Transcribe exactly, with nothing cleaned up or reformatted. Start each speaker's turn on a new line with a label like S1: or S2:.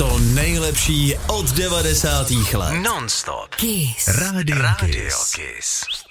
S1: To nejlepší od devadesátých let.
S2: Non-stop.
S3: Kiss.
S2: Radio, Radio Kiss. Kiss.